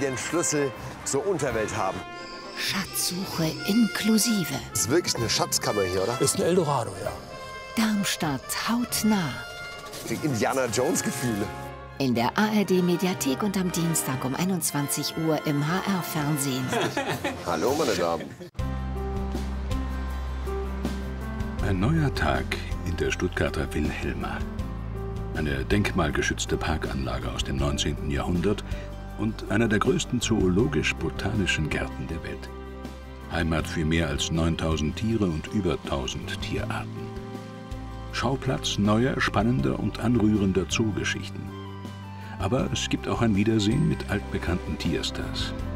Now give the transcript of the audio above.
den Schlüssel zur Unterwelt haben. Schatzsuche inklusive. Das ist wirklich eine Schatzkammer hier, oder? Ist ein Eldorado, ja. Darmstadt hautnah. Die Indiana Jones-Gefühle. In der ARD-Mediathek und am Dienstag um 21 Uhr im HR-Fernsehen. Hallo, meine Damen. Ein neuer Tag in der Stuttgarter Wilhelma. Eine denkmalgeschützte Parkanlage aus dem 19. Jahrhundert und einer der größten zoologisch-botanischen Gärten der Welt. Heimat für mehr als 9000 Tiere und über 1000 Tierarten. Schauplatz neuer, spannender und anrührender Zoogeschichten. Aber es gibt auch ein Wiedersehen mit altbekannten Tierstars.